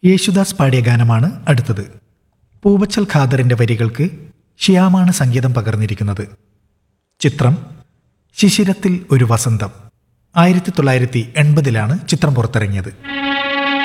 യേശുദാസ് പാടിയ ഗാനമാണ് അടുത്തത്. പൂവച്ചൽ ഖാദറിന്റെ വരികൾക്ക് ഷിയാമാണ് സംഗീതം പകർന്നിരിക്കുന്നത്. ചിത്രം ശിശിരത്തിൽ ഒരു വസന്തം. 1980 ചിത്രം പുറത്തിറങ്ങിയത്.